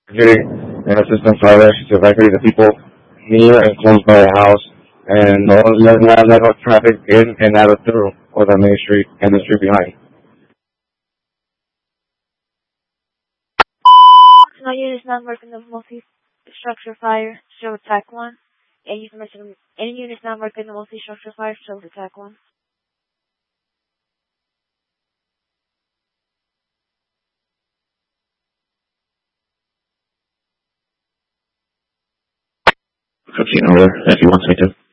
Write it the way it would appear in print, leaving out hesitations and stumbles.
Getting and assistance violations to evacuate the people near and close by the house and let traffic in and out of through or the main street and the street behind. No units not marked in the multi-structure fire show attack 1. Any units not marked in the multi-structure fire shows attack 1. Over, if you want me to.